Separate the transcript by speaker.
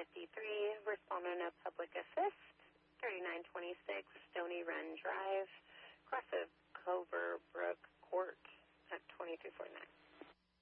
Speaker 1: 1153, responding to public assist, 3926 Stony Run Drive, across a cover